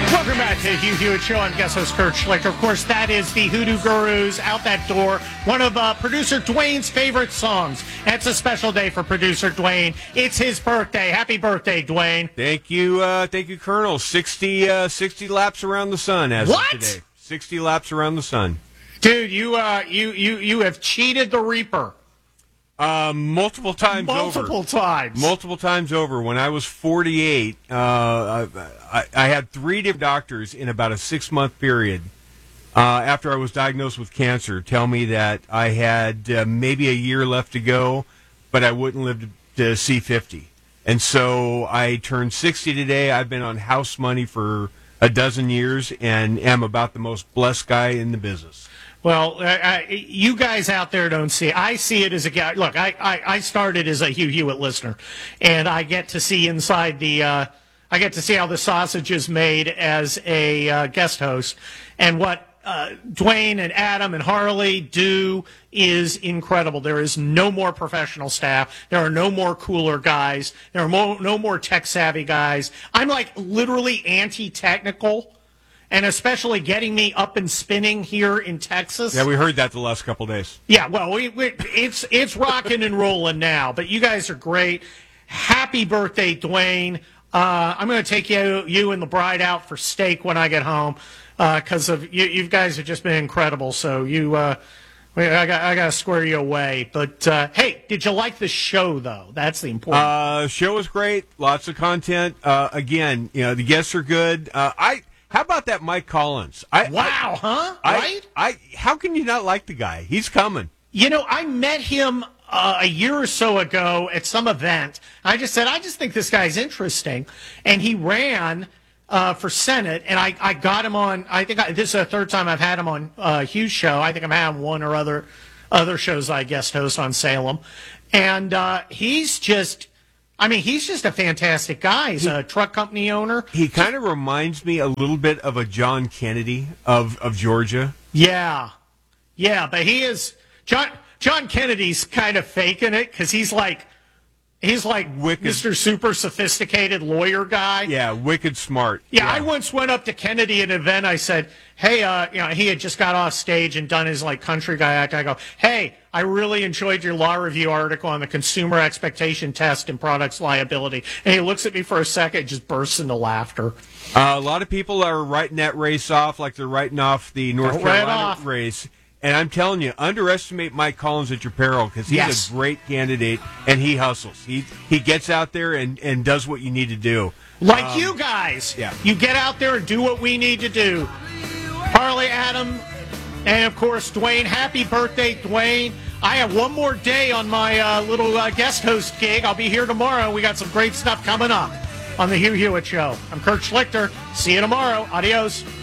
Welcome back to the Hugh Hewitt Show. I'm guest host Kurt Schlichter. Of course, that is the Hoodoo Gurus, Out That Door, one of producer Dwayne's favorite songs. And it's a special day for producer Dwayne. It's his birthday. Happy birthday, Dwayne. Thank you, Colonel. 60 laps around the sun as What? of today. 60 laps around the sun. Dude, you have cheated the Reaper. Multiple times. Multiple times over. When I was 48, I had 3 different doctors in about a 6-month period after I was diagnosed with cancer tell me that I had maybe a year left to go, but I wouldn't live to see 50. And so I turned 60 today. I've been on house money for a dozen years and am about the most blessed guy in the business. Well, you guys out there don't see it. I see it as a guy. Look, I started as a Hugh Hewitt listener, and I get to see inside the. I get to see how the sausage is made as a guest host, and what Dwayne and Adam and Harley do is incredible. There is no more professional staff. There are no more cooler guys. There are no more tech savvy guys. I'm like literally anti-technical. And especially getting me up and spinning here in Texas. Yeah, we heard that the last couple of days. Yeah, well, it's rocking and rolling now. But you guys are great. Happy birthday, Dwayne. I'm going to take you and the bride out for steak when I get home because of you guys have just been incredible. So I got to square you away. But, hey, did you like the show, though? That's the important show was great. Lots of content. Again, the guests are good. How about that Mike Collins? Right? How can you not like the guy? He's coming. I met him a year or so ago at some event. I just said, I just think this guy's interesting. And he ran for Senate, and I got him on, this is the third time I've had him on Hugh's show. I think I'm having one or other shows I guest host on Salem. And he's just a fantastic guy. He's a truck company owner. He kind of reminds me a little bit of a John Kennedy of Georgia. Yeah, but he is John Kennedy's kind of faking it because he's like wicked. Mr. Super Sophisticated lawyer guy. Yeah, wicked smart. Yeah, I once went up to Kennedy at an event. I said, hey, he had just got off stage and done his country guy act. I go, hey, I really enjoyed your law review article on the consumer expectation test and products liability. And he looks at me for a second and just bursts into laughter. A lot of people are writing that race off like they're writing off the North Carolina race. And I'm telling you, underestimate Mike Collins at your peril because he's a great candidate and he hustles. He gets out there and does what you need to do. Like you guys. Yeah. You get out there and do what we need to do. Harley, Adam, and of course, Dwayne. Happy birthday, Dwayne. I have one more day on my little guest host gig. I'll be here tomorrow. We got some great stuff coming up on the Hugh Hewitt Show. I'm Kurt Schlichter. See you tomorrow. Adios.